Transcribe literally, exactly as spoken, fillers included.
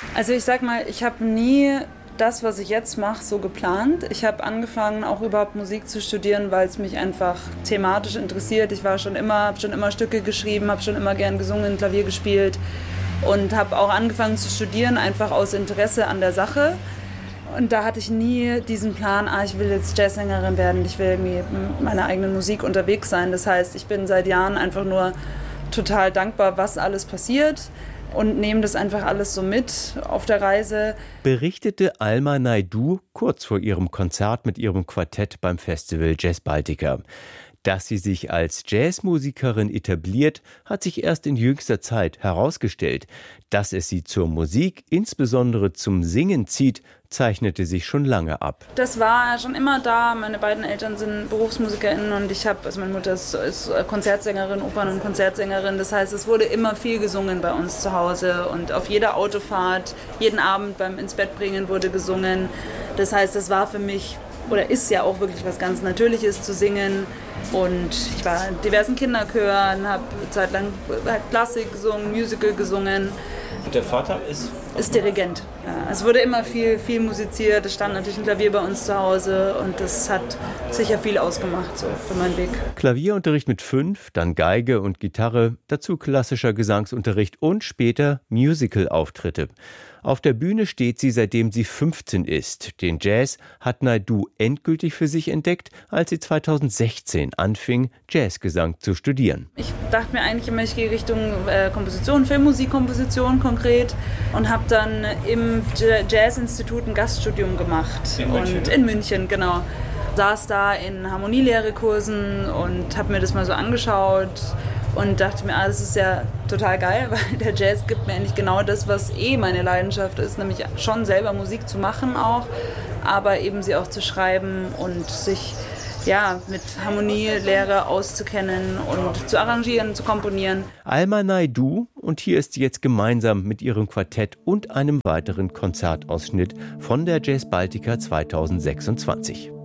Also ich sag mal, ich habe nie das, was ich jetzt mache, so geplant. Ich habe angefangen, auch überhaupt Musik zu studieren, weil es mich einfach thematisch interessiert. Ich war schon immer, habe schon immer Stücke geschrieben, habe schon immer gern gesungen, Klavier gespielt und habe auch angefangen zu studieren, einfach aus Interesse an der Sache. Und da hatte ich nie diesen Plan, ah, ich will jetzt Jazzsängerin werden, ich will irgendwie mit meiner eigenen Musik unterwegs sein. Das heißt, ich bin seit Jahren einfach nur total dankbar, was alles passiert. Und nehme das einfach alles so mit auf der Reise. Berichtete Alma Naidoo kurz vor ihrem Konzert mit ihrem Quartett beim Festival Jazz Baltica. Dass sie sich als Jazzmusikerin etabliert, hat sich erst in jüngster Zeit herausgestellt. Dass es sie zur Musik, insbesondere zum Singen zieht, zeichnete sich schon lange ab. Das war schon immer da. Meine beiden Eltern sind BerufsmusikerInnen und ich habe, also meine Mutter ist, ist Konzertsängerin, Opern- und Konzertsängerin. Das heißt, es wurde immer viel gesungen bei uns zu Hause und auf jeder Autofahrt, jeden Abend beim ins Bett bringen wurde gesungen. Das heißt, das war für mich oder ist ja auch wirklich was ganz Natürliches zu singen. Und ich war in diversen Kinderchören, habe zeitlang Klassik gesungen, Musical gesungen. Und der Vater ist? Ist Dirigent. Ja, es wurde immer viel, viel musiziert. Es stand natürlich ein Klavier bei uns zu Hause und das hat sicher viel ausgemacht so für meinen Weg. Klavierunterricht mit fünf, dann Geige und Gitarre, dazu klassischer Gesangsunterricht und später Musical-Auftritte. Auf der Bühne steht sie, seitdem sie fünfzehn ist. Den Jazz hat Naidoo endgültig für sich entdeckt, als sie zweitausendsechzehn anfing, Jazzgesang zu studieren. Ich dachte mir eigentlich immer, ich gehe Richtung äh, Komposition, Filmmusikkomposition konkret und habe dann im Jazzinstitut ein Gaststudium gemacht. In München? Und in München, genau. Saß da in Harmonielehrekursen und habe mir das mal so angeschaut. Und dachte mir, ah, das ist ja total geil, weil der Jazz gibt mir eigentlich genau das, was eh meine Leidenschaft ist, nämlich schon selber Musik zu machen auch, aber eben sie auch zu schreiben und sich ja, mit Harmonielehre auszukennen und zu arrangieren, zu komponieren. Alma Naidoo, und hier ist sie jetzt gemeinsam mit ihrem Quartett und einem weiteren Konzertausschnitt von der Jazz Baltica zweitausendsechsundzwanzig.